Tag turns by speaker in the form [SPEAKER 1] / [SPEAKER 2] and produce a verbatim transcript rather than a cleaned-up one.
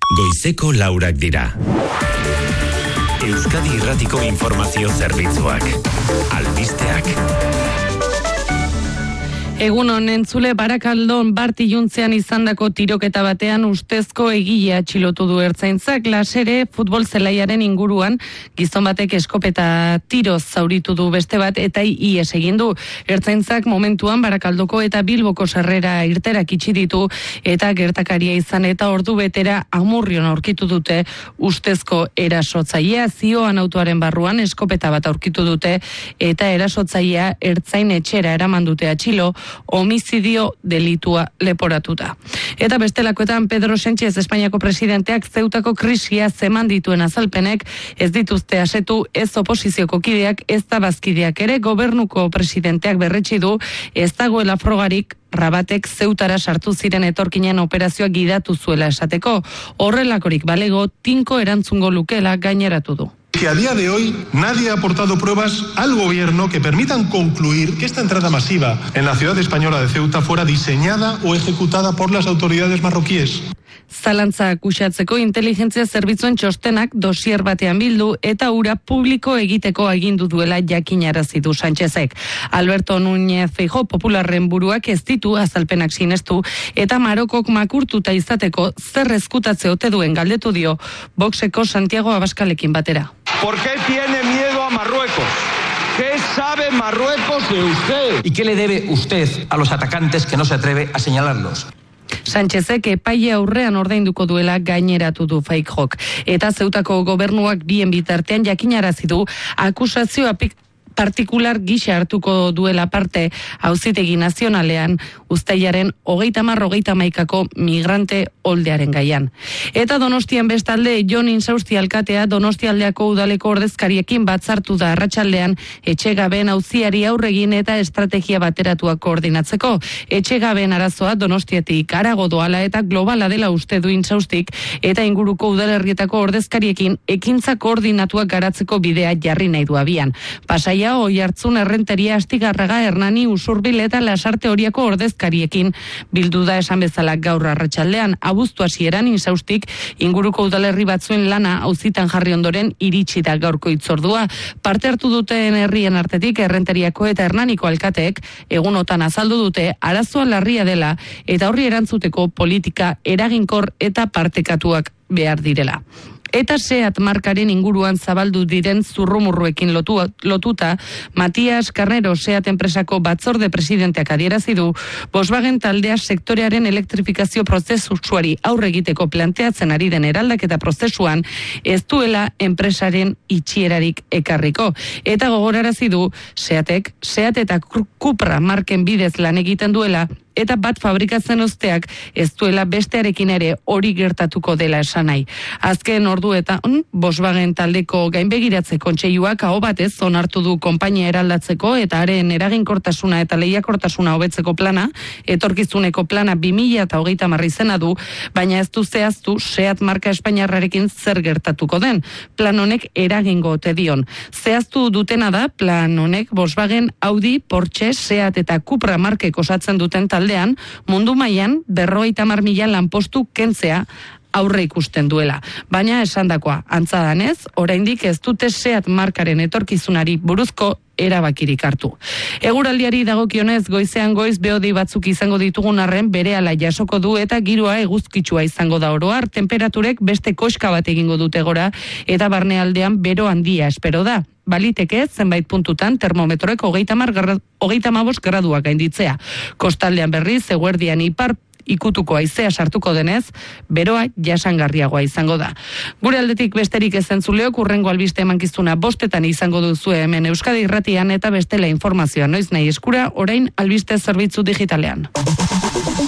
[SPEAKER 1] Goizeko laurak dira. Euskadi Irratiko Informazio Zerbitzuak. Albisteak.
[SPEAKER 2] Egun honen zule Barakaldon Barti juntzean izandako tiroketa batean ustezko egile atxilotu du ertzaintzak. Lasere futbol zelaiaren inguruan gizon batek eskopeta tiroz zauritu du beste bat eta ihes egin du. Ertzaintzak momentuan Barakaldoko eta Bilboko sarrera irterak itxi ditu eta gertakaria izan eta ordu betera Amurrion aurkitu dute ustezko erasotzailea. Zioan autoaren barruan eskopeta bat aurkitu dute eta erasotzailea ertzain etxera eraman dute atxilo, homizidio delitua leporatuta. Eta bestelakoetan Pedro Sánchez Espainiako presidenteak Zeutako krisia zeman dituen azalpenek ez dituzte asetu ez oposizioko kideak ez da bazkideak ere. Gobernuko presidenteak berretsi du ez dagoela frogarik Rabatek Zeutara sartu ziren etorkinen operazioa gidatu zuela esateko. Horrelakorik balego tinko erantzungo lukela gaineratu du.
[SPEAKER 3] Que a día de hoy nadie ha aportado pruebas al gobierno que permitan concluir que esta entrada masiva en la ciudad española de Ceuta fuera diseñada o ejecutada por las autoridades marroquíes.
[SPEAKER 2] Zalantza akusatzeko inteligentzia zerbitzuen txostenak dosier batean bildu eta ura publiko egiteko agindu duela jakinarazi du Sánchezek. Alberto Núñez Feijóo popularren buruak ez ditu azalpenak sinestu eta Marokok makurtuta izateko zer ezkutatze ote duen galdetu dio Voxeko Santiago Abascalekin batera.
[SPEAKER 4] ¿Por qué tiene miedo a Marruecos? ¿Qué sabe Marruecos de usted?
[SPEAKER 5] ¿Y qué le debe usted a los atacantes que no se atreve a señalarlos?
[SPEAKER 2] Sánchezek epaile aurrean ordainduko duela gaineratu du Feijóok. Eta Zeutako gobernuak bien bitartean jakinarazi du akusazioa partikular gisa hartuko duela parte auzitegi nazionalean uztailaren hogeita hamar hogeita hamaikako migrante oldearen gaian. Eta Donostian bestalde Jon Insausti alkatea Donostialdeako udaleko ordezkariekin batzartu da arratsaldean etxegabeen auziari aurregin eta estrategia bateratua koordinatzeko. Etxegabeen arazoa Donostiatik harago doala eta globala dela uste du Insaustik eta inguruko udalerrietako ordezkariekin ekintza koordinatuak garatzeko bidea jarri nahi du abian. Pasaia Oiartzun, Errenteria, Astigarraga, Hernani, Usurbil eta Lasarte Horiako ordezkariekin bildu da esan bezala gaur arratsaldean. Abuztu hasieran Insaustik inguruko udalerri batzuen lana auzitan jarri ondoren iritsi da gaurko hitzordua. Parte hartu duten herrien artetik Errenteriako eta Hernaniko alkateek egunotan azaldu dute arazoa larria dela eta horri erantzuteko politika eraginkor eta partekatuak behar direla. Eta Seat markaren inguruan zabaldu diren zurrumurruekin lotu, lotuta, Matias Carnero Seat enpresako batzorde presidenteak adierazi du, Volkswagen taldea sektorearen elektrifikazio prozesuari aurre egiteko planteatzen ari den eraldaketa prozesuan ez duela enpresaren itxierarik ekarriko. Eta gogorarazi du Seatek, Seat eta Cupra marken bidez lan egiten duela, eta bat fabrikatzen osteak ez duela bestearekin ere hori gertatuko dela esan nahi. Azken orduetan, Volkswagen taldeko gainbegiratze kontseiluak aho batez onartu du konpainia eraldatzeko eta haren eraginkortasuna eta lehiakortasuna hobetzeko plana, etorkizuneko plana bi mila hogeita hamar izena du, baina ez du zehaztu Seat marka espainiarrarekin zer gertatuko den. Plan honek eragingo ote dion. Zehaztu dutena da, plan honek Volkswagen, Audi, Porsche, Seat eta Cupra markek osatzen duten talde aldean, mundu mailan berrogeita hamar mila lanpostu kentzea aurre ikusten duela. Baina esandakoa, antza danez, oraindik ez dute Seat markaren etorkizunari buruzko erabakirik hartu. Eguraldiari dagokionez goizean goiz behodi batzuk izango ditugun arren berehala jasoko du eta giroa eguzkitsua izango da oro har. Temperaturek beste koska bat egingo dute gora eta barnealdean bero handia espero da. Baliteke zenbait puntutan termometroek hogeita hamabost graduak gainditzea. Kostaldean berriz eguerdian ipar ikutuko haizea sartuko denez, beroa jasangarriagoa izango da. Gure aldetik besterik ez entzuleok, hurrengo albiste emankizuna bostetan izango duzue hemen Euskadi Irratian eta bestela informazioa noiz nahi eskura, orain albiste zerbitzu digitalean.